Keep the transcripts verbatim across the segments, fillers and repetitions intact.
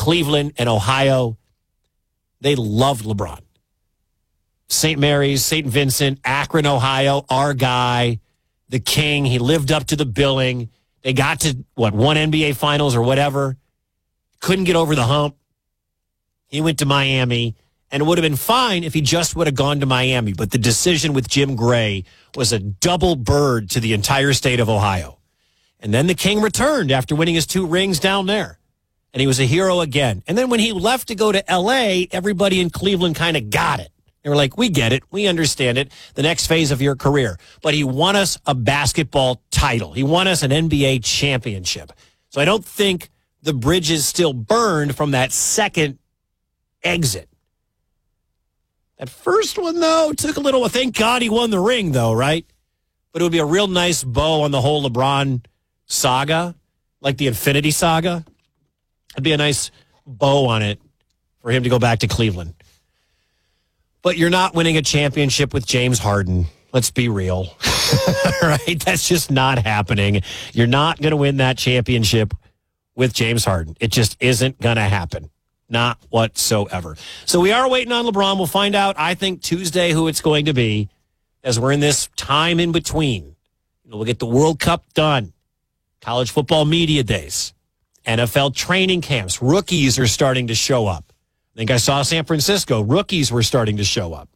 Cleveland and Ohio, they loved LeBron. Saint Mary's, Saint Vincent, Akron, Ohio, our guy, the king. He lived up to the billing. They got to, what, one N B A Finals or whatever. Couldn't get over the hump. He went to Miami, and it would have been fine if he just would have gone to Miami. But the decision with Jim Gray was a double bird to the entire state of Ohio. And then the king returned after winning his two rings down there. And he was a hero again. And then when he left to go to L A, everybody in Cleveland kind of got it. They were like, we get it. We understand it. The next phase of your career. But he won us a basketball title. He won us an N B A championship. So I don't think the bridge is still burned from that second exit. That first one, though, took a little. Thank God he won the ring, though, right? But it would be a real nice bow on the whole LeBron saga, like the Infinity Saga. It'd be a nice bow on it for him to go back to Cleveland. But you're not winning a championship with James Harden. Let's be real. Right? That's just not happening. You're not going to win that championship with James Harden. It just isn't going to happen. Not whatsoever. So we are waiting on LeBron. We'll find out, I think, Tuesday who it's going to be as we're in this time in between. We'll get the World Cup done. College football media days. N F L training camps. Rookies are starting to show up. I think I saw San Francisco. Rookies were starting to show up.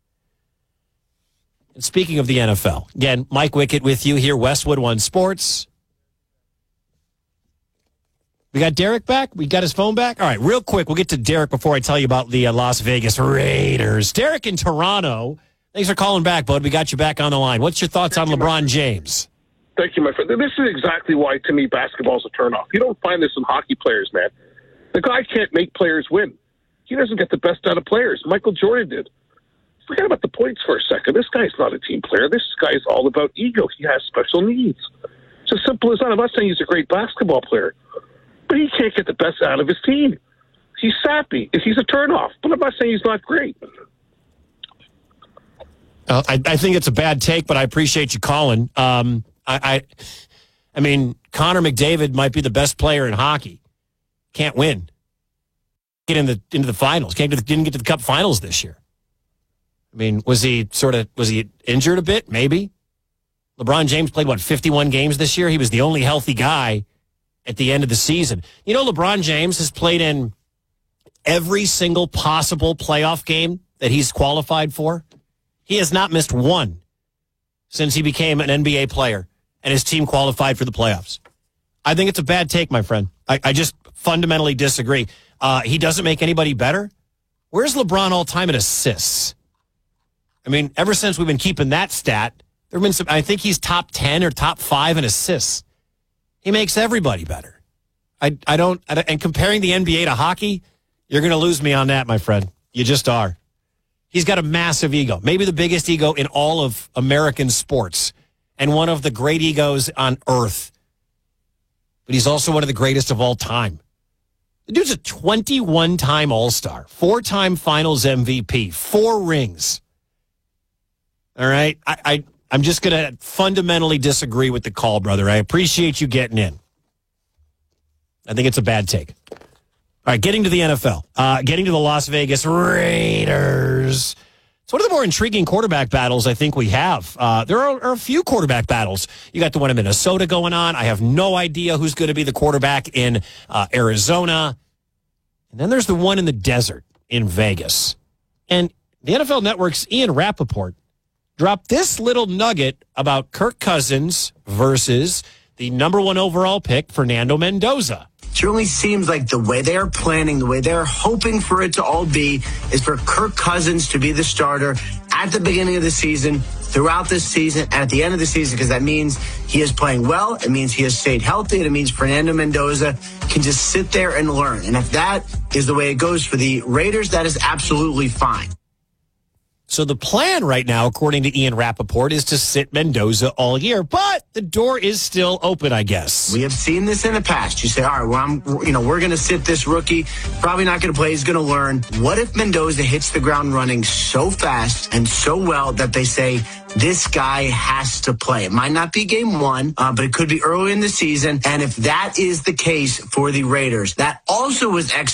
And speaking of the N F L, again, Mike Wickett with you here, Westwood One Sports. We got Derek back? We got his phone back? All right, real quick, we'll get to Derek before I tell you about the uh, Las Vegas Raiders. Derek in Toronto, thanks for calling back, bud. We got you back on the line. What's your thoughts on LeBron James? Thank you, my friend. This is exactly why, to me, basketball's a turnoff. You don't find this in hockey players, man. The guy can't make players win. He doesn't get the best out of players. Michael Jordan did. Forget about the points for a second. This guy's not a team player. This guy's all about ego. He has special needs. It's as simple as that. I'm not saying he's a great basketball player, but he can't get the best out of his team. He's sappy. He's a turnoff, but I'm not saying he's not great. Uh, I, I think it's a bad take, but I appreciate you calling. Um, I, I, I mean, Connor McDavid might be the best player in hockey. Can't win. Get in the into the finals. Can't get, didn't get to the Cup Finals this year. I mean, was he sort of was he injured a bit? Maybe. LeBron James played what fifty-one games this year. He was the only healthy guy at the end of the season. You know, LeBron James has played in every single possible playoff game that he's qualified for. He has not missed one since he became an N B A player and his team qualified for the playoffs. I think it's a bad take, my friend. I, I just fundamentally disagree. Uh, he doesn't make anybody better. Where's LeBron all time in assists? I mean, ever since we've been keeping that stat, there have been some, I think he's top ten or top five in assists. He makes everybody better. I, I don't, and comparing the N B A to hockey, you're going to lose me on that, my friend. You just are. He's got a massive ego, maybe the biggest ego in all of American sports and one of the great egos on earth. But he's also one of the greatest of all time. The dude's a twenty-one-time All-Star, four-time Finals M V P, four rings. All right? I, I, I'm just going to fundamentally disagree with the call, brother. I appreciate you getting in. I think it's a bad take. All right, getting to the N F L. Uh, getting to the Las Vegas Raiders. It's one of the more intriguing quarterback battles I think we have. Uh, there are, are a few quarterback battles. You got the one in Minnesota going on. I have no idea who's going to be the quarterback in uh, Arizona. And then there's the one in the desert in Vegas. And the N F L Network's Ian Rappaport dropped this little nugget about Kirk Cousins versus the number one overall pick, Fernando Mendoza. It certainly seems like the way they're planning, the way they're hoping for it to all be, is for Kirk Cousins to be the starter at the beginning of the season, throughout this season, and at the end of the season, because that means he is playing well, it means he has stayed healthy, and it means Fernando Mendoza can just sit there and learn. And if that is the way it goes for the Raiders, that is absolutely fine. So the plan right now, according to Ian Rappaport, is to sit Mendoza all year, but the door is still open, I guess. We have seen this in the past. You say, all right, well, I'm, you know, we're going to sit this rookie, probably not going to play, he's going to learn. What if Mendoza hits the ground running so fast and so well that they say, this guy has to play? It might not be game one, uh, but it could be early in the season. And if that is the case for the Raiders, that also was